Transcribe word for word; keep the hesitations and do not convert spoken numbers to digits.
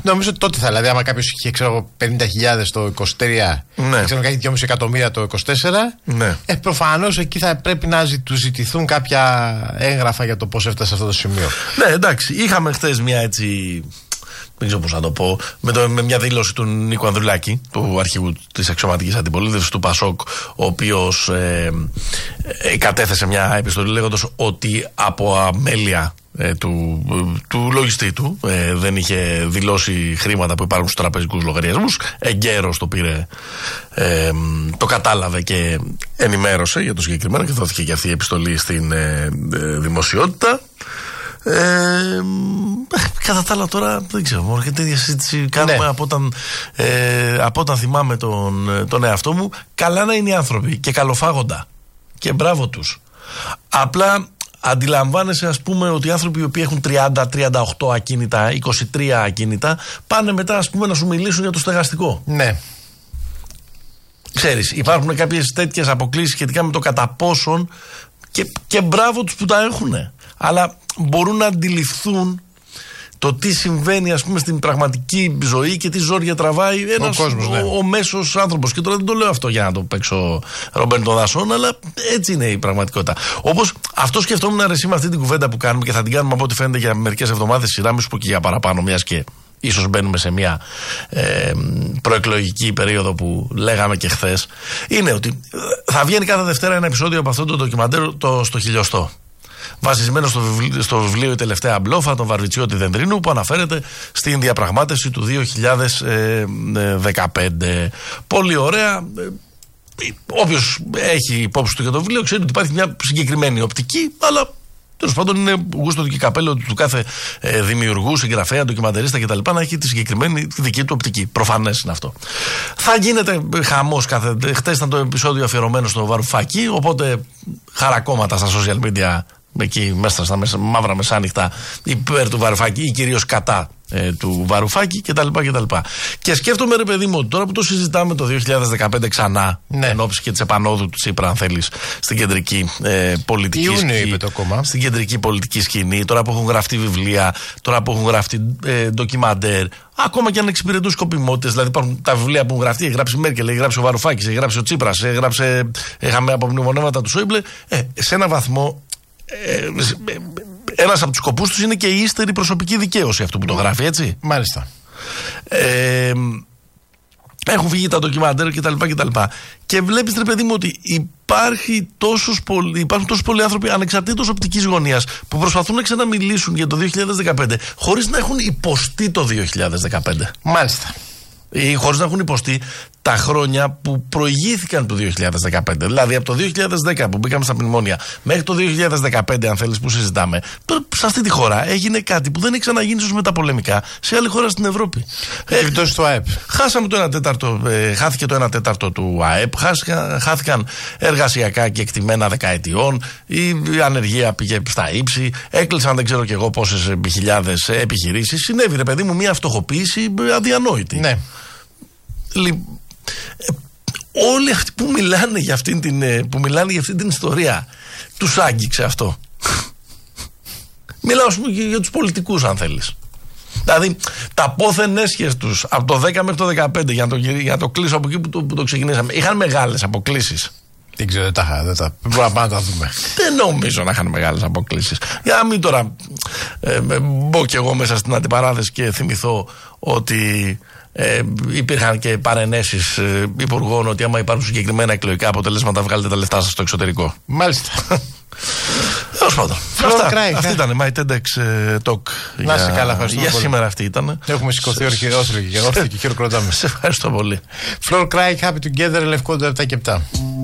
Νομίζω ότι τότε θα, δηλαδή, άμα κάποιο είχε ξέρω, πενήντα χιλιάδες το είκοσι τρία, ναι. ξέρω κάτι δυόμισι εκατομμύρια το είκοσι τέσσερα, ναι. ε, προφανώς εκεί θα πρέπει να του ζητηθούν κάποια έγγραφα για το πώς έφτασε σε αυτό το σημείο. Ναι, εντάξει, είχαμε χθες μια έτσι. Δεν ξέρω πώς να το πω. Με, το, με μια δήλωση του Νίκου Ανδρουλάκη, του αρχηγού της αξιωματικής αντιπολίτευσης του Πασόκ, ο οποίος ε, ε, κατέθεσε μια επιστολή λέγοντας ότι από αμέλεια ε, του, του λογιστή του ε, δεν είχε δηλώσει χρήματα που υπάρχουν στους τραπεζικούς λογαριασμούς. Εγκαίρος το πήρε, ε, το κατάλαβε και ενημέρωσε για το συγκεκριμένο και δόθηκε και αυτή η επιστολή στην ε, ε, δημοσιότητα. Ε, κατά τα άλλα τώρα δεν ξέρω μόνο και τέτοια συζήτηση κάνουμε ναι. από, όταν, ε, από όταν θυμάμαι τον, τον εαυτό μου. Καλά να είναι οι άνθρωποι και καλοφάγοντα και μπράβο τους. Απλά αντιλαμβάνεσαι ας πούμε ότι οι άνθρωποι οι οποίοι έχουν τριάντα τριάντα οκτώ ακίνητα, είκοσι τρία ακίνητα, πάνε μετά ας πούμε να σου μιλήσουν για το στεγαστικό. Ναι. Ξέρεις, υπάρχουν κάποιες τέτοιες αποκλήσεις σχετικά με το κατά πόσον και, και μπράβο τους που τα έχουνε. Αλλά μπορούν να αντιληφθούν το τι συμβαίνει ας πούμε στην πραγματική ζωή και τι ζόρια τραβάει ένας, ο, κόσμος, ναι. ο, ο μέσος άνθρωπος. Και τώρα δεν το λέω αυτό για να το παίξω Ρομπέν των Δασών, αλλά έτσι είναι η πραγματικότητα. Όπως αυτό σκεφτόμουν αρεσί με αυτή την κουβέντα που κάνουμε και θα την κάνουμε από ό,τι φαίνεται για μερικές εβδομάδες σειρά, μη σου πω και για παραπάνω, μιας και ίσως μπαίνουμε σε μια ε, προεκλογική περίοδο που λέγαμε και χθες. Είναι ότι θα βγαίνει κάθε Δευτέρα ένα επεισόδιο από αυτό το ντοκιμαντέρ το, στο χιλιοστό. Βασισμένο στο βιβλίο, στο βιβλίο «Η τελευταία μπλόφα» των Βαρβιτσιώτη Δεντρίνου, που αναφέρεται στην διαπραγμάτευση του δύο χιλιάδες δεκαπέντε. Πολύ ωραία. Όποιος έχει υπόψη του για το βιβλίο ξέρει ότι υπάρχει μια συγκεκριμένη οπτική, αλλά τέλος πάντων είναι γούστο και καπέλο του κάθε ε, δημιουργού, συγγραφέα, ντοκιμαντερίστα κτλ. Να έχει τη συγκεκριμένη τη δική του οπτική. Προφανές είναι αυτό. Θα γίνεται χαμός κάθε. Χτες ήταν το επεισόδιο αφιερωμένο στο Βαρουφάκι, οπότε χαρακόμματα στα social media. Εκεί μέσα στα μεσα, μαύρα μεσάνυχτα υπέρ του Βαρουφάκη ή κυρίως κατά ε, του Βαρουφάκη κτλ. Και, και σκέφτομαι ρε παιδί μου ότι τώρα που το συζητάμε το δύο χιλιάδες δεκαπέντε ξανά, ναι. εν ώψη και της επανόδου του Τσίπρα, αν θέλεις, στην κεντρική ε, πολιτική Ιούνιο, σκηνή. είπε το κόμμα. Στην κεντρική πολιτική σκηνή, τώρα που έχουν γραφτεί βιβλία, τώρα που έχουν γραφτεί ε, ντοκιμαντέρ, ακόμα και αν εξυπηρετούν σκοπιμότητες. Δηλαδή υπάρχουν τα βιβλία που έχουν γραφτεί, έχει γράψει η Μέρκελ, έχει γράψει ο Βαρουφάκης, έχει γράψει ο Τσίπρας, έχει γράψει, είχαμε απομνημονεύματα του Σόιμπλε. Ε, σε ένα βαθμό. Ε, ένας από τους σκοπούς τους είναι και η ύστερη προσωπική δικαίωση αυτού που το γράφει, έτσι. Μάλιστα. Ε, έχουν φύγει τα ντοκιμαντέρ κτλ. Και, και βλέπεις ρε παιδί μου ότι υπάρχει τόσος πολλοί, υπάρχουν τόσοι πολλοί άνθρωποι ανεξαρτήτως οπτικής γωνίας που προσπαθούν να ξαναμιλήσουν για το δύο χιλιάδες δεκαπέντε χωρίς να έχουν υποστεί το δύο χιλιάδες δεκαπέντε. Μάλιστα. Ή χωρίς να έχουν υποστεί τα χρόνια που προηγήθηκαν το δύο χιλιάδες δεκαπέντε. Δηλαδή από το δύο χιλιάδες δέκα που μπήκαμε στα μνημόνια μέχρι το δύο χιλιάδες δεκαπέντε, αν θέλεις, που συζητάμε, σε αυτή τη χώρα έγινε κάτι που δεν έχει ξαναγίνει ίσως μεταπολεμικά σε άλλη χώρα στην Ευρώπη. Επιπτώσεις του ΑΕΠ. Χάσαμε το ένα τέταρτο, ε, χάθηκε το ένα τέταρτο του ΑΕΠ, χάθηκαν, χάθηκαν εργασιακά και εκτιμένα δεκαετιών, η ανεργία πήγε στα ύψη, έκλεισαν δεν ξέρω και εγώ πόσες χιλιάδες επιχειρήσεις. Συνέβη ρε παιδί μου μια φτωχοποίηση αδιανόητη. Ναι. Όλοι αυτοί που μιλάνε για αυτήν την, που μιλάνε για αυτή την ιστορία, τους άγγιξε αυτό. Μιλάω για, για τους πολιτικούς, αν θέλεις. Δηλαδή τα πόθεν έσχες τους από το δέκα μέχρι το δεκαπέντε, για να το, για να το κλείσω από εκεί που το, που το ξεκινήσαμε, είχαν μεγάλες αποκλίσεις. Δεν ξέρω, δεν τα δεν τα μπορούμε να τα δούμε. Δεν νομίζω να είχαν μεγάλες αποκλίσεις. Για να μην τώρα ε, μπω κι εγώ μέσα στην αντιπαράθεση και θυμηθώ ότι Ε, υπήρχαν και παρενέσεις ε, υπουργών ότι άμα υπάρχουν συγκεκριμένα εκλογικά αποτελέσματα βγάλετε τα λεφτά σας στο εξωτερικό. Μάλιστα. Τέλος πάντων. Αυτή ήταν η MyTEDx Talk. Να είσαι καλά, ευχαριστούμε για πολύ. σήμερα αυτή ήταν. Έχουμε σηκωθεί ορχηρόθυρο και χειροκροτάμε. Σε ευχαριστώ πολύ. Floor Cry, Happy Together, Λευκό επτά και επτά.